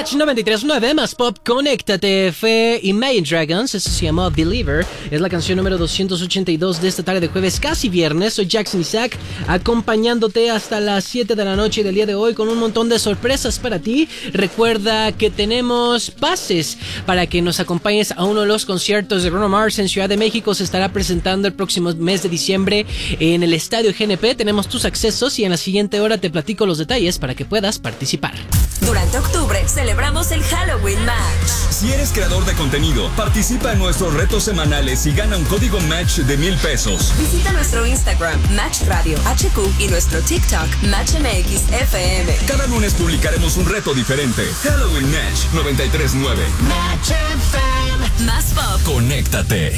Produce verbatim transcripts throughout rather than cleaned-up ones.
Match noventa y tres punto nueve más pop, conéctate. Fue Imagine Dragons, eso se llamó Believer. Es la canción número doscientos ochenta y dos de esta tarde de jueves, casi viernes. Soy Jackson Isaac, acompañándote hasta las siete de la noche del día de hoy con un montón de sorpresas para ti. Recuerda que tenemos pases para que nos acompañes a uno de los conciertos de Bruno Mars en Ciudad de México. Se estará presentando el próximo mes de diciembre en el Estadio G N P. Tenemos tus accesos y en la siguiente hora te platico los detalles para que puedas participar. Durante octubre celebramos el Halloween Match. Si eres creador de contenido, participa en nuestros retos semanales y gana un código Match de mil pesos. Visita nuestro Instagram, Match Radio H Q, y nuestro TikTok, Match M X F M. Cada lunes publicaremos un reto diferente. Halloween Match noventa y tres punto nueve. Match F M. Más pop. Conéctate.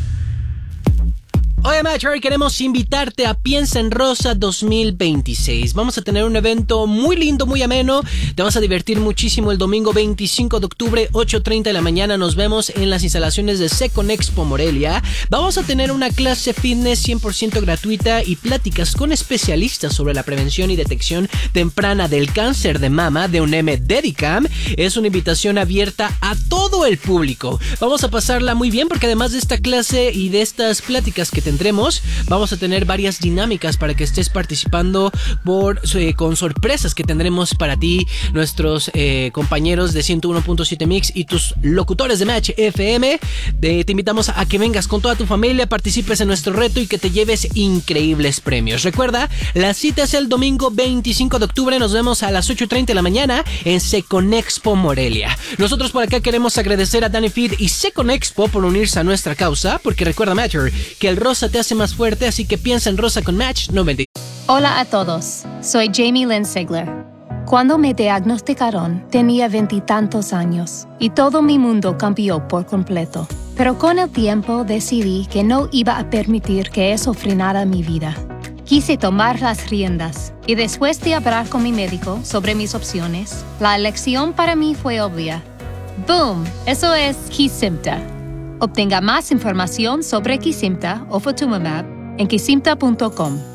Oye, Match, hoy queremos invitarte a Piensa en Rosa dos mil veintiséis. Vamos a tener un evento muy lindo, muy ameno. Te vas a divertir muchísimo el domingo veinticinco de octubre, ocho treinta de la mañana. Nos vemos en las instalaciones de Secon Expo Morelia. Vamos a tener una clase fitness cien por ciento gratuita y pláticas con especialistas sobre la prevención y detección temprana del cáncer de mama de UNEM Dedicam. Es una invitación abierta a todo el público. Vamos a pasarla muy bien porque además de esta clase y de estas pláticas que tendremos, vamos a tener varias dinámicas para que estés participando por, eh, con sorpresas que tendremos para ti, nuestros eh, compañeros de ciento uno punto siete Mix y tus locutores de Match F M. De, te invitamos a que vengas con toda tu familia, participes en nuestro reto y que te lleves increíbles premios. Recuerda, la cita es el domingo veinticinco de octubre. Nos vemos a las ocho treinta de la mañana en Secon Expo Morelia. Nosotros por acá queremos agradecer a Danny Feed y Secon Expo por unirse a nuestra causa, porque recuerda, Matcher, que el rosa te hace más fuerte, así que piensa en Rosa con Match noventa. Hola a todos, soy Jamie Lynn Sigler. Cuando me diagnosticaron, tenía veintitantos años y todo mi mundo cambió por completo. Pero con el tiempo decidí que no iba a permitir que eso frenara mi vida. Quise tomar las riendas y después de hablar con mi médico sobre mis opciones, la elección para mí fue obvia. ¡Boom! Eso es Kesimpta. Obtenga más información sobre Kesimpta o Ofatumumab en kesimpta punto com.